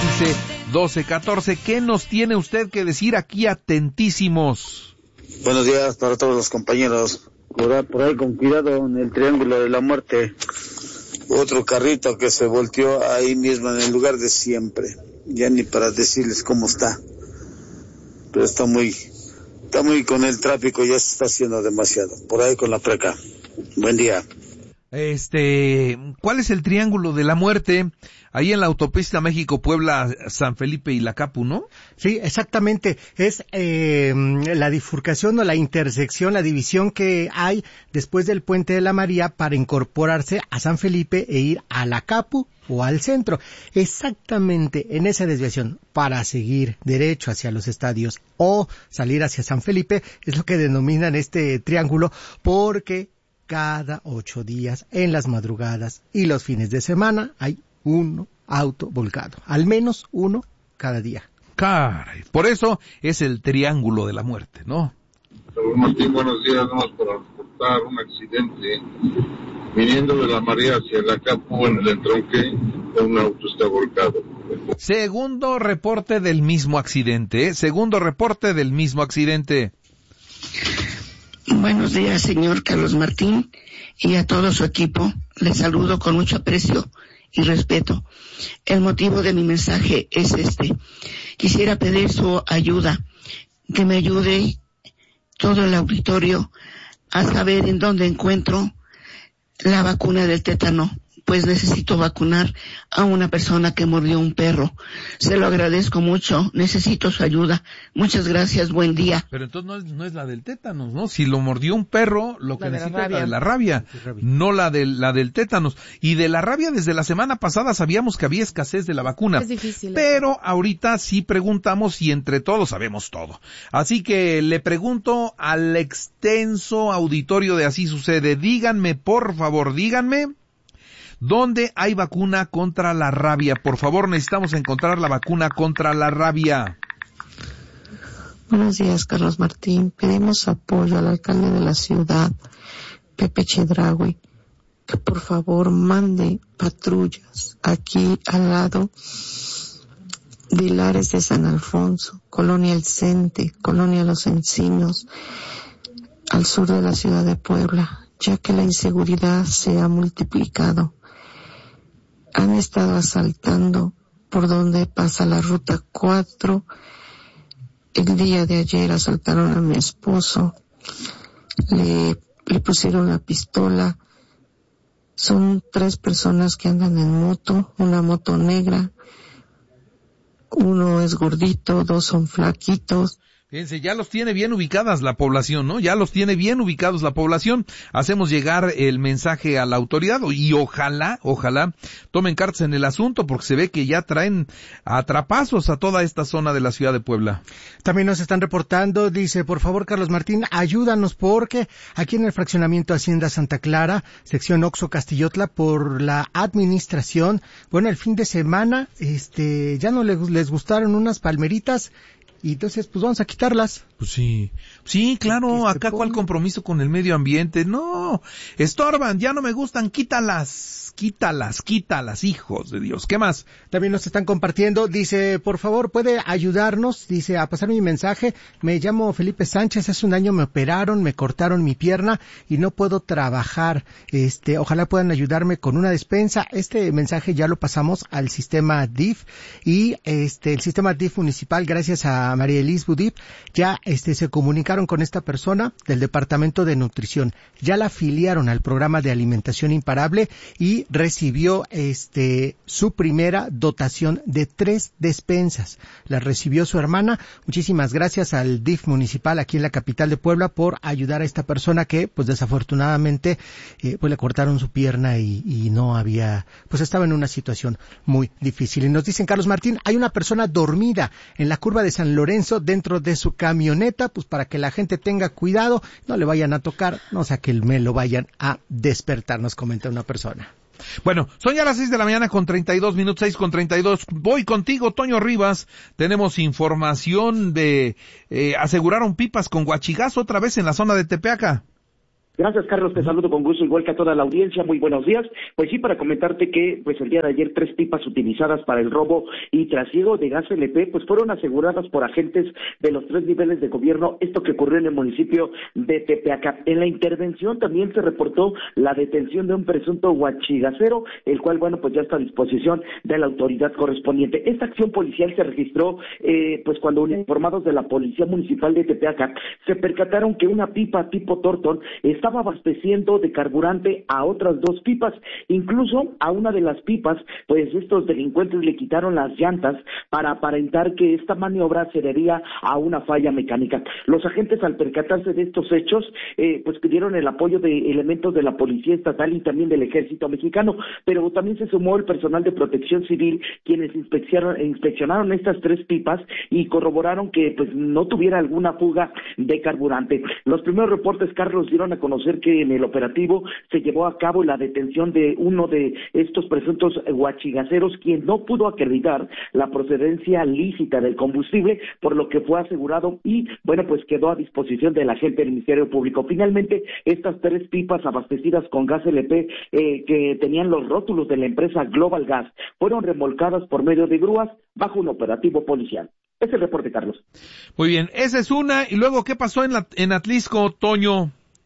dice 12:14. ¿Qué nos tiene usted que decir aquí atentísimos? Buenos días para todos los compañeros. Por ahí con cuidado en el Triángulo de la Muerte. Otro carrito que se volteó ahí mismo en el lugar de siempre. Ya ni para decirles cómo está. Pero está muy con el tráfico, ya se está haciendo demasiado. Por ahí con la preca. Buen día. ¿Cuál es el Triángulo de la Muerte? Ahí en la autopista México-Puebla, San Felipe y la Capu, ¿no? Sí, exactamente. Es la bifurcación o la intersección, la división que hay después del Puente de la María para incorporarse a San Felipe e ir a la Capu o al centro. Exactamente en esa desviación, para seguir derecho hacia los estadios o salir hacia San Felipe, es lo que denominan este triángulo, porque cada 8 días, en las madrugadas y los fines de semana, hay un auto volcado. Al menos uno cada día. Caray, por eso es el Triángulo de la Muerte, ¿no? Carlos Martín, buenos días. Vamos para reportar un accidente viniendo de la María hacia la Capu en el entronque. Un auto está volcado. Segundo reporte del mismo accidente, ¿eh? Segundo reporte del mismo accidente. Buenos días, señor Carlos Martín, y a todo su equipo. Les saludo con mucho aprecio y respeto. El motivo de mi mensaje es este. Quisiera pedir su ayuda, que me ayude todo el auditorio a saber en dónde encuentro la vacuna del tétano, pues necesito vacunar a una persona que mordió un perro. Se lo agradezco mucho, necesito su ayuda. Muchas gracias, buen día. Pero entonces no es la del tétanos, ¿no? Si lo mordió un perro, lo que necesita es la de la rabia, no la del tétanos. Y de la rabia desde la semana pasada sabíamos que había escasez de la vacuna. Es difícil. Pero ahorita sí preguntamos y entre todos sabemos todo. Así que le pregunto al extenso auditorio de Así Sucede, díganme, por favor, ¿dónde hay vacuna contra la rabia? Por favor, necesitamos encontrar la vacuna contra la rabia. Buenos días, Carlos Martín. Pedimos apoyo al alcalde de la ciudad, Pepe Chedraui, que por favor mande patrullas aquí al lado de Hilares de San Alfonso, Colonia El Cente, Colonia Los Encinos, al sur de la ciudad de Puebla, ya que la inseguridad se ha multiplicado. Han estado asaltando por donde pasa la ruta 4. El día de ayer asaltaron a mi esposo, le pusieron la pistola. Son 3 personas que andan en moto, una moto negra. Uno es gordito, 2 son flaquitos. Fíjense, ya los tiene bien ubicadas la población, ¿no? Ya los tiene bien ubicados la población. Hacemos llegar el mensaje a la autoridad y ojalá tomen cartas en el asunto, porque se ve que ya traen atrapazos a toda esta zona de la ciudad de Puebla. También nos están reportando, dice, por favor, Carlos Martín, ayúdanos porque aquí en el fraccionamiento Hacienda Santa Clara, sección Oxo Castillotla, por la administración, bueno, el fin de semana, ya no les gustaron unas palmeritas. Y entonces, pues vamos a quitarlas. Pues sí, claro, acá cuál compromiso con el medio ambiente. No, estorban, ya no me gustan, quítalas, hijos de Dios. ¿Qué más? También nos están compartiendo, dice, por favor, puede ayudarnos, dice, a pasar mi mensaje. Me llamo Felipe Sánchez, hace un año me operaron, me cortaron mi pierna y no puedo trabajar. Ojalá puedan ayudarme con una despensa. Este mensaje ya lo pasamos al sistema DIF y el sistema DIF municipal, gracias a María Elis Budip, ya se comunicaron con esta persona del Departamento de Nutrición. Ya la afiliaron al programa de alimentación imparable y recibió su primera dotación de 3 despensas. La recibió su hermana. Muchísimas gracias al DIF municipal aquí en la capital de Puebla por ayudar a esta persona que, pues desafortunadamente, pues le cortaron su pierna y no había, pues estaba en una situación muy difícil. Y nos dicen, Carlos Martín, hay una persona dormida en la curva de San Lorenzo dentro de su camioneta, pues para que la gente tenga cuidado, no le vayan a tocar, no sea que me lo vayan a despertar, nos comenta una persona. Bueno, son ya las 6 de la mañana con 32 minutos, 6:32. Voy contigo, Toño Rivas. Tenemos información de aseguraron pipas con huachigazo otra vez en la zona de Tepeaca. Gracias, Carlos, te saludo con gusto, igual que a toda la audiencia, muy buenos días. Pues sí, para comentarte que pues el día de ayer 3 pipas utilizadas para el robo y trasiego de gas LP pues fueron aseguradas por agentes de los 3 niveles de gobierno, esto que ocurrió en el municipio de Tepeaca. En la intervención también se reportó la detención de un presunto huachigacero, el cual, bueno, pues ya está a disposición de la autoridad correspondiente. Esta acción policial se registró pues cuando uniformados de la Policía Municipal de Tepeaca se percataron que una pipa tipo Torton estaba abasteciendo de carburante a otras 2 pipas, incluso a una de las pipas, pues estos delincuentes le quitaron las llantas para aparentar que esta maniobra se debía a una falla mecánica. Los agentes, al percatarse de estos hechos, pues pidieron el apoyo de elementos de la Policía Estatal y también del Ejército Mexicano, pero también se sumó el personal de Protección Civil, quienes inspeccionaron estas 3 pipas y corroboraron que pues no tuviera alguna fuga de carburante. Los primeros reportes, Carlos, dieron a conocer que en el operativo se llevó a cabo la detención de uno de estos presuntos huachigaceros, quien no pudo acreditar la procedencia lícita del combustible, por lo que fue asegurado y, bueno, pues quedó a disposición del agente del Ministerio Público. Finalmente, estas 3 pipas abastecidas con gas LP que tenían los rótulos de la empresa Global Gas fueron remolcadas por medio de grúas bajo un operativo policial. Ese es el reporte, Carlos. Muy bien, esa es una. Y luego, ¿qué pasó en Atlisco, Toño?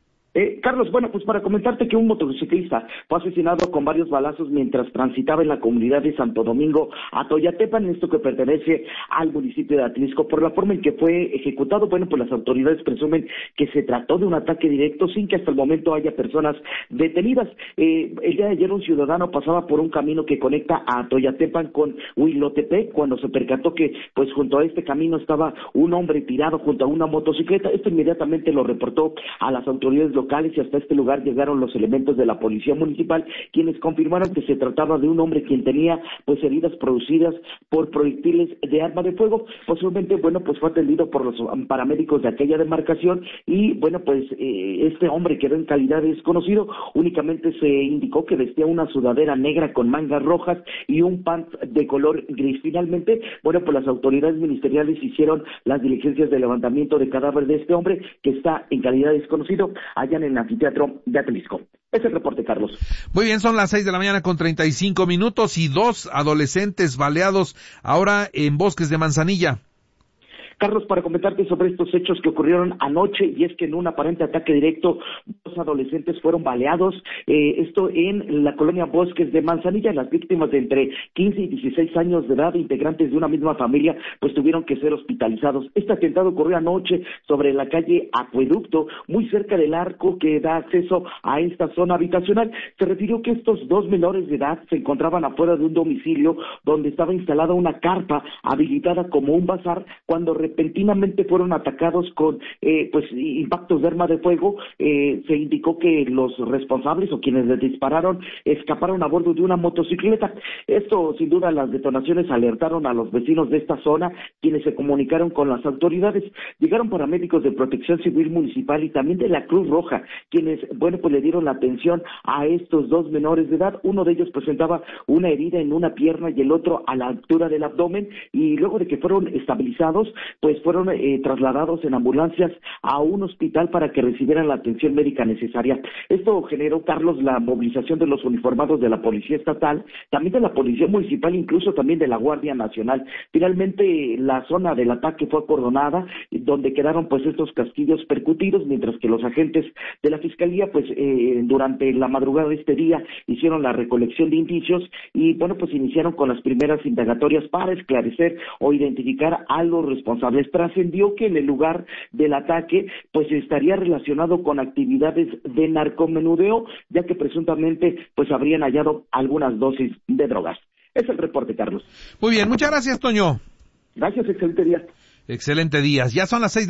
Carlos, bueno, pues para comentarte que un motociclista fue asesinado con varios balazos mientras transitaba en la comunidad de Santo Domingo, Atoyatepan, esto que pertenece al municipio de Atlisco. Por la forma en que fue ejecutado, bueno, pues las autoridades presumen que se trató de un ataque directo sin que hasta el momento haya personas detenidas. El día de ayer un ciudadano pasaba por un camino que conecta a Atoyatepan con Huilotepec cuando se percató que pues junto a este camino estaba un hombre tirado junto a una motocicleta. Esto inmediatamente lo reportó a las autoridades locales y hasta este lugar llegaron los elementos de la Policía Municipal, quienes confirmaron que se trataba de un hombre quien tenía pues heridas producidas por proyectiles de arma de fuego. Posiblemente, bueno, pues fue atendido por los paramédicos de aquella demarcación y, bueno, pues este hombre quedó en calidad de desconocido. Únicamente se indicó que vestía una sudadera negra con mangas rojas y un pant de color gris. Finalmente, bueno, pues las autoridades ministeriales hicieron las diligencias de levantamiento de cadáver de este hombre que está en calidad de desconocido allá en el anfiteatro de Atlisco. Ese es el reporte, Carlos. Muy bien, son las 6:35 a.m. y 2 adolescentes baleados ahora en Bosques de Manzanilla. Carlos, para comentarte sobre estos hechos que ocurrieron anoche, y es que en un aparente ataque directo, 2 adolescentes fueron baleados, esto en la colonia Bosques de Manzanilla. Las víctimas de entre 15 y 16 años de edad, integrantes de una misma familia, pues tuvieron que ser hospitalizados. Este atentado ocurrió anoche sobre la calle Acueducto, muy cerca del arco que da acceso a esta zona habitacional. Se refirió que estos 2 menores de edad se encontraban afuera de un domicilio donde estaba instalada una carpa habilitada como un bazar cuando repentinamente fueron atacados con pues impactos de arma de fuego. Se indicó que los responsables o quienes les dispararon escaparon a bordo de una motocicleta. Esto, sin duda, las detonaciones alertaron a los vecinos de esta zona, quienes se comunicaron con las autoridades. Llegaron paramédicos de Protección Civil Municipal y también de la Cruz Roja, quienes, bueno, pues le dieron la atención a estos 2 menores de edad. Uno de ellos presentaba una herida en una pierna y el otro a la altura del abdomen, y luego de que fueron estabilizados, pues fueron trasladados en ambulancias a un hospital para que recibieran la atención médica necesaria. Esto generó, Carlos, la movilización de los uniformados de la Policía Estatal, también de la Policía Municipal, incluso también de la Guardia Nacional. Finalmente, la zona del ataque fue acordonada, donde quedaron pues estos casquillos percutidos, mientras que los agentes de la Fiscalía, pues durante la madrugada de este día, hicieron la recolección de indicios y, bueno, pues iniciaron con las primeras indagatorias para esclarecer o identificar a los responsables. Trascendió que en el lugar del ataque pues estaría relacionado con actividades de narcomenudeo, ya que presuntamente pues habrían hallado algunas dosis de drogas. Es el reporte, Carlos. Muy bien, muchas gracias, Toño. Gracias, excelente día. Excelente día. Ya son las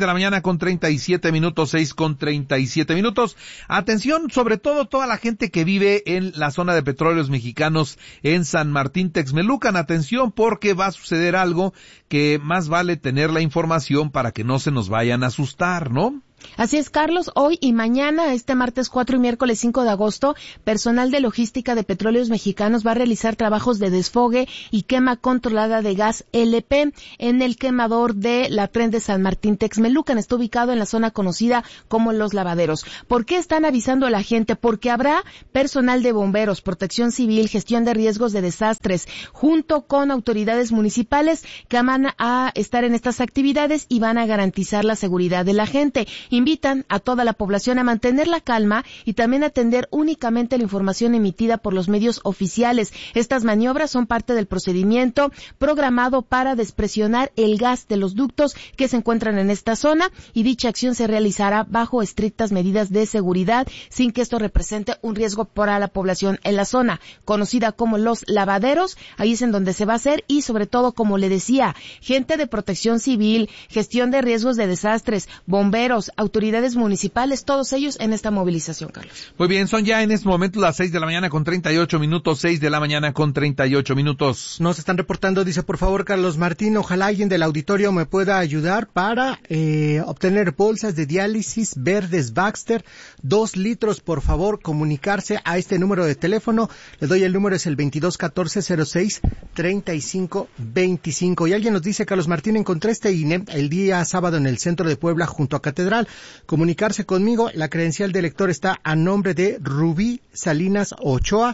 6:37 a.m, 6:37 minutos. Atención, sobre todo toda la gente que vive en la zona de Petróleos Mexicanos en San Martín Texmelucan. Atención, porque va a suceder algo que más vale tener la información para que no se nos vayan a asustar, ¿no? Así es, Carlos. Hoy y mañana, este martes 4 y miércoles 5 de agosto, personal de logística de Petróleos Mexicanos va a realizar trabajos de desfogue y quema controlada de gas LP en el quemador de la Tren de San Martín Texmelucan. Está ubicado en la zona conocida como Los Lavaderos. ¿Por qué están avisando a la gente? Porque habrá personal de bomberos, protección civil, gestión de riesgos de desastres, junto con autoridades municipales que van a estar en estas actividades y van a garantizar la seguridad de la gente. Invitan a toda la población a mantener la calma y también atender únicamente la información emitida por los medios oficiales. Estas maniobras son parte del procedimiento programado para despresionar el gas de los ductos que se encuentran en esta zona, y dicha acción se realizará bajo estrictas medidas de seguridad sin que esto represente un riesgo para la población en la zona conocida como Los Lavaderos. Ahí es en donde se va a hacer, y sobre todo, como le decía, gente de protección civil, gestión de riesgos de desastres, bomberos, autoridades municipales, todos ellos en esta movilización, Carlos. Muy bien, son ya en este momento las 6 de la mañana con 38 minutos, 6 de la mañana con 38 minutos. Nos están reportando, dice, por favor, Carlos Martín, ojalá alguien del auditorio me pueda ayudar para obtener bolsas de diálisis verdes Baxter, 2 litros, por favor, comunicarse a este número de teléfono. Le doy el número, es el 2214-06-3525. Y alguien nos dice, Carlos Martín, encontré este INE el día sábado en el centro de Puebla junto a Catedral. Comunicarse conmigo, la credencial de lector está a nombre de Rubí Salinas Ochoa.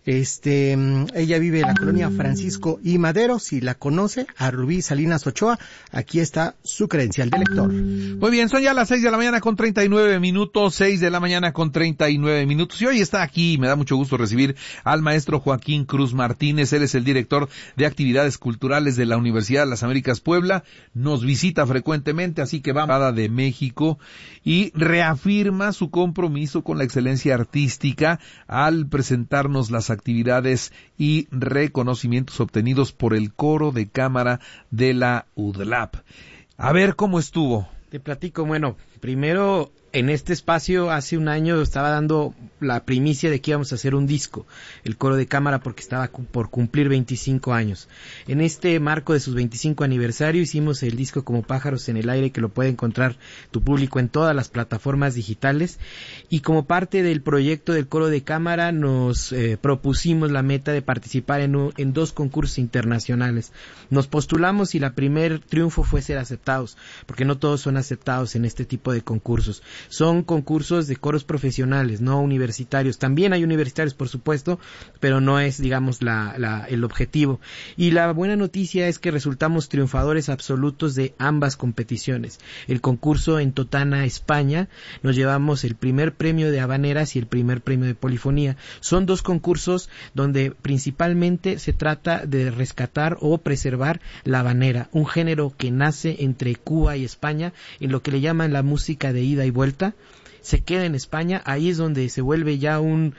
Ella vive en la colonia Francisco y Madero. Si la conoce, a Rubí Salinas Ochoa, aquí está su credencial de lector. Muy bien, son ya las 6 de la mañana con 39 minutos, 6 de la mañana con 39 minutos. Y hoy está aquí, me da mucho gusto recibir al maestro Joaquín Cruz Martínez. Él es el director de actividades culturales de la Universidad de las Américas Puebla. Nos visita frecuentemente, así que va de México y reafirma su compromiso con la excelencia artística al presentarnos las actividades y reconocimientos obtenidos por el coro de cámara de la UDLAP. A ver cómo estuvo. Te platico, bueno, primero en este espacio hace un año estaba dando la primicia de que íbamos a hacer un disco, el coro de cámara, porque estaba por cumplir 25 años. En este marco de sus 25 aniversario hicimos el disco Como Pájaros en el Aire, que lo puede encontrar tu público en todas las plataformas digitales, y como parte del proyecto del coro de cámara nos propusimos la meta de participar en 2 concursos internacionales. Nos postulamos y la primer triunfo fue ser aceptados, porque no todos son aceptados en este tipo de concursos. Son concursos de coros profesionales, no universitarios. También hay universitarios, por supuesto, pero no es, digamos, el objetivo. Y la buena noticia es que resultamos triunfadores absolutos de ambas competiciones. El concurso en Totana, España, nos llevamos el primer premio de habaneras y el primer premio de polifonía. Son 2 concursos donde principalmente se trata de rescatar o preservar la habanera, un género que nace entre Cuba y España, en lo que le llaman la música de ida y vuelta. Se queda en España, ahí es donde se vuelve ya un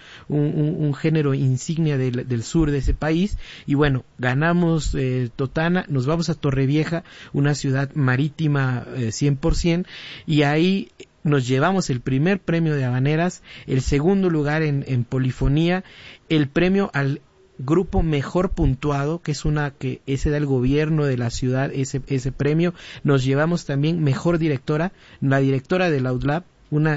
género insignia del sur de ese país. Y bueno, ganamos Totana, nos vamos a Torrevieja, una ciudad marítima 100%, y ahí nos llevamos el primer premio de habaneras, el segundo lugar en polifonía, el premio al grupo mejor puntuado, que ese da el gobierno de la ciudad, ese premio. Nos llevamos también mejor directora, la directora de la UDLAP,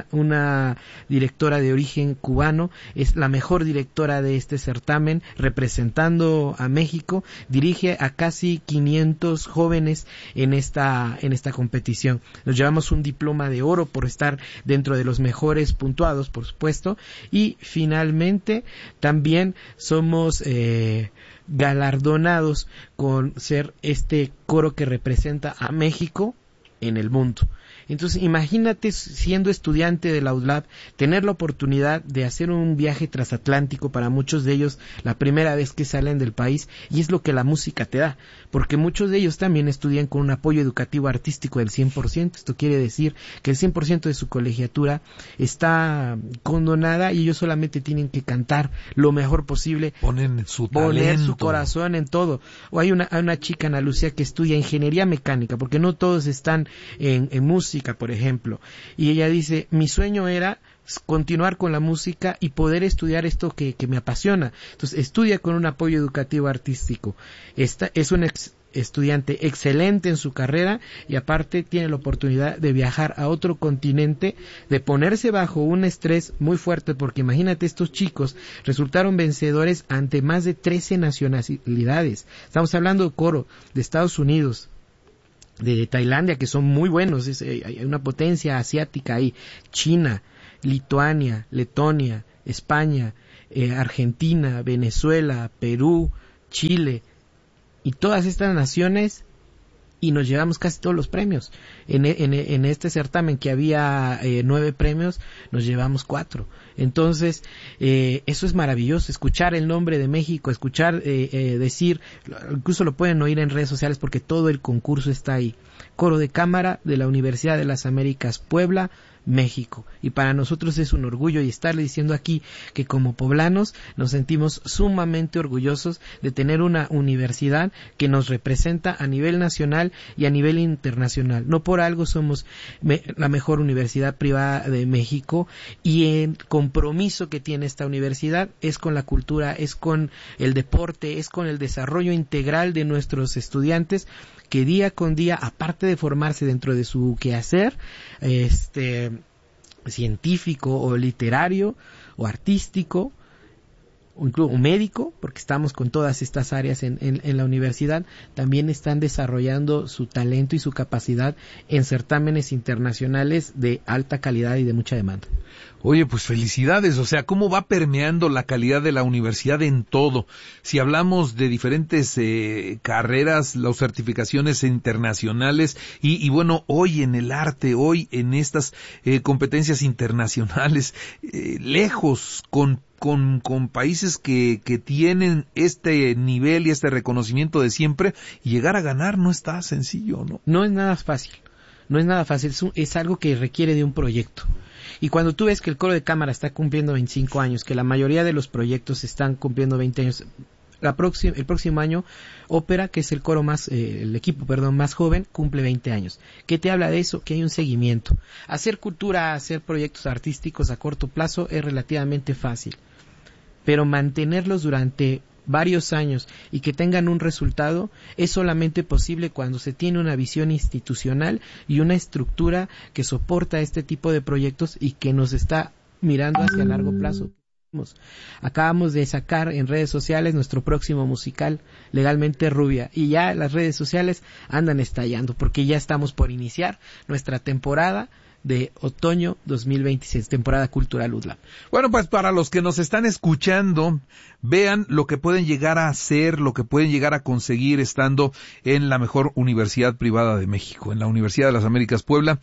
una directora de origen cubano, es la mejor directora de este certamen, representando a México, dirige a casi 500 jóvenes en esta competición. Nos llevamos un diploma de oro por estar dentro de los mejores puntuados, por supuesto, y finalmente también somos galardonados con ser este coro que representa a México en el mundo. Entonces, imagínate, siendo estudiante de la UDLAP, tener la oportunidad de hacer un viaje transatlántico, para muchos de ellos la primera vez que salen del país, y es lo que la música te da, porque muchos de ellos también estudian con un apoyo educativo artístico del 100%. Esto quiere decir que el 100% de su colegiatura está condonada y ellos solamente tienen que cantar lo mejor posible, poner su corazón en todo. O hay una chica, Ana Lucía, que estudia ingeniería mecánica, porque no todos están en música, por ejemplo, y ella dice: mi sueño era continuar con la música y poder estudiar esto que me apasiona. Entonces estudia con un apoyo educativo artístico. Esta es una estudiante excelente en su carrera y aparte tiene la oportunidad de viajar a otro continente, de ponerse bajo un estrés muy fuerte, porque imagínate, estos chicos resultaron vencedores ante más de 13 nacionalidades. Estamos hablando de coro de Estados Unidos, de Tailandia, que son muy buenos, hay una potencia asiática ahí, China, Lituania, Letonia, España, Argentina, Venezuela, Perú, Chile, y todas estas naciones, y nos llevamos casi todos los premios. En este certamen que había 9 premios, nos llevamos 4. Entonces, eso es maravilloso, escuchar el nombre de México, escuchar decir, incluso lo pueden oír en redes sociales porque todo el concurso está ahí. Coro de Cámara de la Universidad de las Américas, Puebla, México. Y para nosotros es un orgullo, y estarle diciendo aquí que como poblanos nos sentimos sumamente orgullosos de tener una universidad que nos representa a nivel nacional y a nivel internacional. No por algo somos la mejor universidad privada de México, y el compromiso que tiene esta universidad es con la cultura, es con el deporte, es con el desarrollo integral de nuestros estudiantes, que día con día, aparte de formarse dentro de su quehacer científico o literario o artístico o incluso médico, porque estamos con todas estas áreas en la universidad, también están desarrollando su talento y su capacidad en certámenes internacionales de alta calidad y de mucha demanda. Oye, pues felicidades, o sea, cómo va permeando la calidad de la universidad en todo. Si hablamos de diferentes carreras, las certificaciones internacionales y bueno, hoy en el arte, hoy en estas competencias internacionales, lejos con países que tienen este nivel y este reconocimiento de siempre, y llegar a ganar no está sencillo, ¿no? No es nada fácil, es algo que requiere de un proyecto. Y cuando tú ves que el Coro de Cámara está cumpliendo 25 años, que la mayoría de los proyectos están cumpliendo 20 años, el próximo año Ópera, que es el coro el equipo más joven, cumple 20 años. ¿Qué te habla de eso? Que hay un seguimiento. Hacer cultura, hacer proyectos artísticos a corto plazo es relativamente fácil, pero mantenerlos durante varios años y que tengan un resultado es solamente posible cuando se tiene una visión institucional y una estructura que soporta este tipo de proyectos y que nos está mirando hacia largo plazo. Acabamos de sacar en redes sociales nuestro próximo musical, Legalmente Rubia, y ya las redes sociales andan estallando porque ya estamos por iniciar nuestra temporada de otoño 2026, temporada cultural UDLAP. Bueno, pues para los que nos están escuchando, vean lo que pueden llegar a hacer, lo que pueden llegar a conseguir estando en la mejor universidad privada de México, en la Universidad de las Américas Puebla.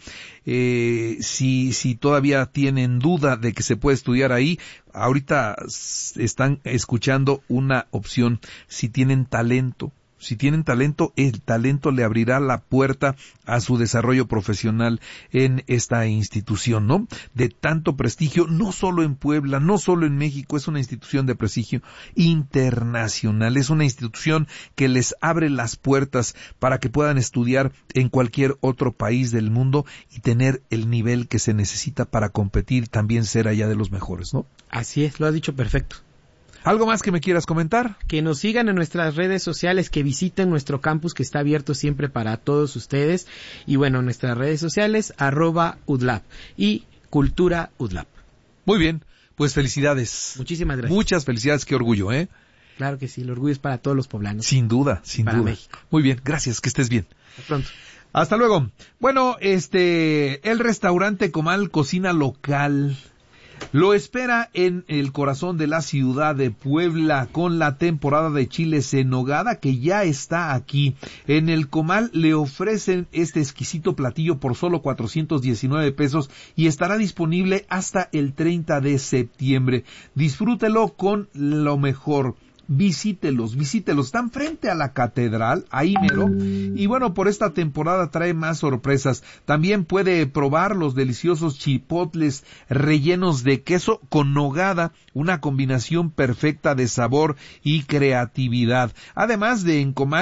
Si todavía tienen duda de que se puede estudiar ahí, ahorita están escuchando una opción. Si tienen talento, el talento le abrirá la puerta a su desarrollo profesional en esta institución, ¿no? De tanto prestigio, no solo en Puebla, no solo en México, es una institución de prestigio internacional, es una institución que les abre las puertas para que puedan estudiar en cualquier otro país del mundo y tener el nivel que se necesita para competir y también ser allá de los mejores, ¿no? Así es, lo has dicho perfecto. ¿Algo más que me quieras comentar? Que nos sigan en nuestras redes sociales, que visiten nuestro campus que está abierto siempre para todos ustedes. Y bueno, nuestras redes sociales, @UDLAP y Cultura UDLAP. Muy bien, pues felicidades. Muchísimas gracias. Muchas felicidades, qué orgullo, ¿eh? Claro que sí, el orgullo es para todos los poblanos. Sin duda, sin para duda. México. Muy bien, gracias, que estés bien. Hasta pronto. Hasta luego. Bueno, el restaurante Comal Cocina Local lo espera en el corazón de la ciudad de Puebla con la temporada de chiles en nogada que ya está aquí. En el Comal le ofrecen este exquisito platillo por solo 419 pesos y estará disponible hasta el 30 de septiembre. Disfrútelo con lo mejor. Visítelos, están frente a la catedral, ahí mero, y bueno, por esta temporada trae más sorpresas. También puede probar los deliciosos chipotles rellenos de queso con nogada, una combinación perfecta de sabor y creatividad. Además de en Comal,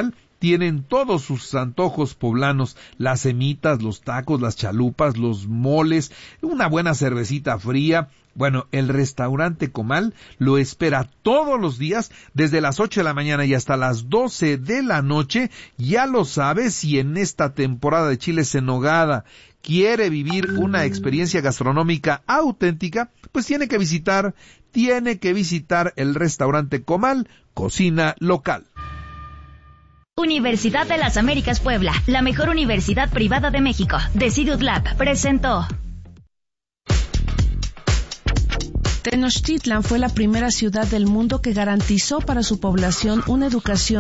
tienen todos sus antojos poblanos, las semitas, los tacos, las chalupas, los moles, una buena cervecita fría. Bueno, el restaurante Comal lo espera todos los días desde las 8 de la mañana y hasta las 12 de la noche. Ya lo sabes, si en esta temporada de chiles en nogada quiere vivir una experiencia gastronómica auténtica, pues tiene que visitar el restaurante Comal, cocina local. Universidad de las Américas Puebla, la mejor universidad privada de México. Decidut Lab presentó. Tenochtitlan fue la primera ciudad del mundo que garantizó para su población una educación